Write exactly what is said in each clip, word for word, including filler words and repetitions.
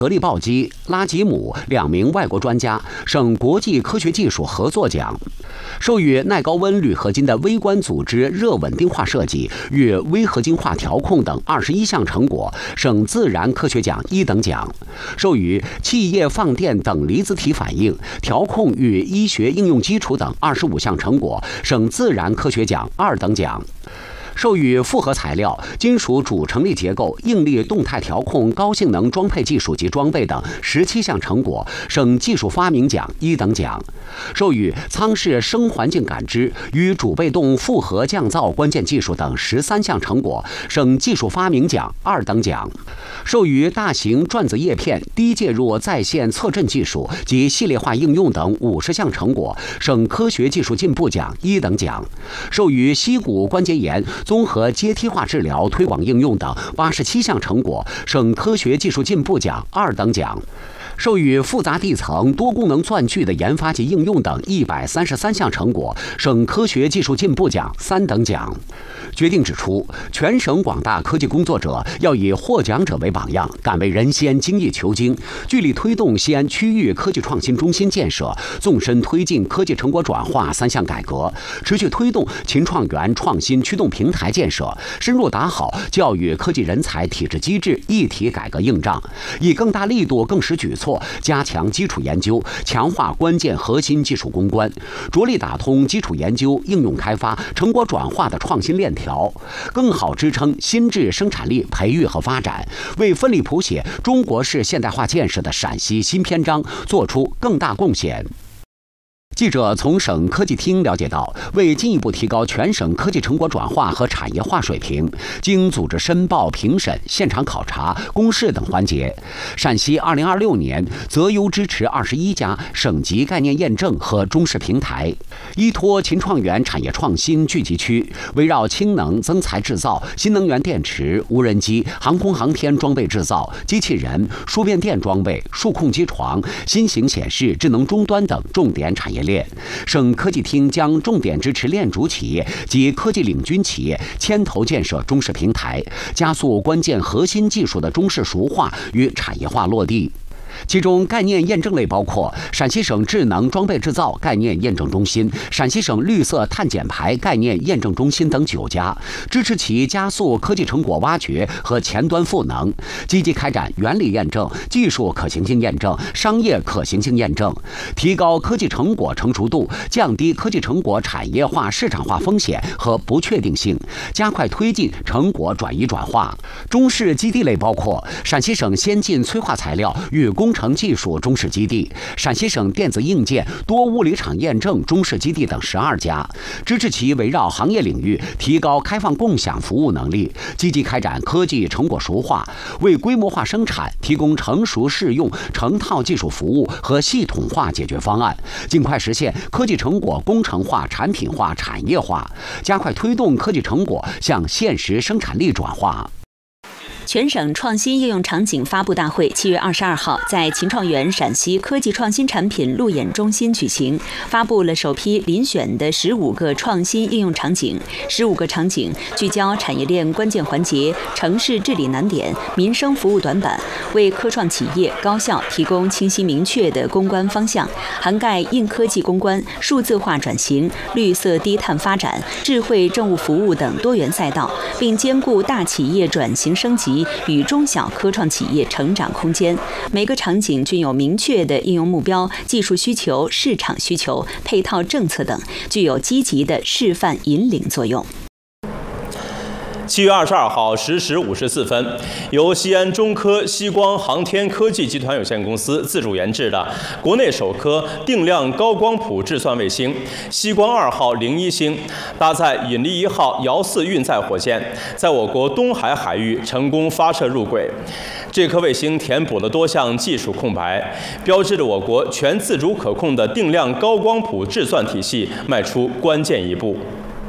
格利鲍基、拉吉姆两名外国专家省国际科学技术合作奖，授予耐高温铝合金的微观组织热稳定化设计与微合金化调控等二十一项成果省自然科学奖一等奖，授予气液放电等离子体反应调控与医学应用基础等二十五项成果省自然科学奖二等奖。授予复合材料、金属主成力结构、应力动态调控高性能装配技术及装备等十七项成果省技术发明奖一等奖；授予舱室声环境感知与主被动复合降噪关键技术等十三项成果省技术发明奖二等奖；授予大型转子叶片低介入在线测阵技术及系列化应用等五十项成果省科学技术进步奖一等奖；授予膝骨关节炎综合阶梯化治疗推广应用等八十七项成果省科学技术进步奖二等奖；授予复杂地层多功能钻具的研发及应用等一百三十三项成果省科学技术进步奖三等奖。决定指出，全省广大科技工作者要以获奖者为榜样，敢为人先，精益求精，聚力推动西安区域科技创新中心建设，纵深推进科技成果转化三项改革，持续推动秦创园创新驱动平台建设，深入打好教育科技人才体制机制一体改革硬仗，以更大力度、更实举措加强基础研究，强化关键核心技术攻关，着力打通基础研究、应用开发、成果转化的创新链条，更好支撑新质生产力培育和发展，为奋力谱写中国式现代化建设的陕西新篇章做出更大贡献。记者从省科技厅了解到，为进一步提高全省科技成果转化和产业化水平，经组织申报、评审、现场考察、公示等环节，陕西二零二六年择优支持二十一家省级概念验证和中试平台，依托秦创园产业创新聚集区，围绕氢能增材制造、新能源电池、无人机、航空航天装备制造、机器人、输变电装备、数控机床、新型显示、智能终端等重点产业链。省科技厅将重点支持链主企业及科技领军企业牵头建设中试平台，加速关键核心技术的中试熟化与产业化落地。其中概念验证类包括陕西省智能装备制造概念验证中心、陕西省绿色碳减排概念验证中心等九家，支持其加速科技成果挖掘和前端赋能，积极开展原理验证、技术可行性验证、商业可行性验证，提高科技成果成熟度，降低科技成果产业化市场化风险和不确定性，加快推进成果转移转化。中试基地类包括陕西省先进催化材料与工程技术中试基地、陕西省电子硬件多物理场验证中试基地等十二家，支持其围绕行业领域提高开放共享服务能力，积极开展科技成果熟化，为规模化生产提供成熟适用成套技术服务和系统化解决方案，尽快实现科技成果工程化、产品化、产业化，加快推动科技成果向现实生产力转化。 全省创新应用场景发布大会七月二十二号在秦创园陕西科技创新产品路演中心举行，发布了首批遴选的十五个创新应用场景。十五个场景聚焦产业链关键环节、城市治理难点、民生服务短板，为科创企业高校提供清晰明确的攻关方向，涵盖硬科技攻关、数字化转型、绿色低碳发展、智慧政务服务等多元赛道，并兼顾大企业转型升级与中小科创企业成长空间。每个场景均有明确的应用目标、技术需求、市场需求、配套政策等，具有积极的示范引领作用。 七月二十二号十时五十四分，由西安中科西光航天科技集团有限公司自主研制的国内首颗定量高光谱质算卫星“西光二号零一星”，搭载引力一号遥四运载火箭，在我国东海海域成功发射入轨。这颗卫星填补了多项技术空白，标志着我国全自主可控的定量高光谱质算体系迈出关键一步。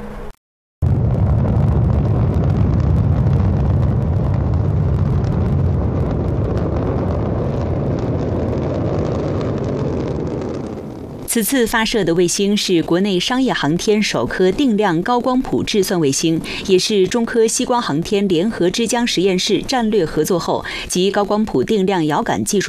此次发射的卫星是国内商业航天首颗定量高光谱质算卫星，也是中科西光航天联合之江实验室战略合作后及高光谱定量遥感技术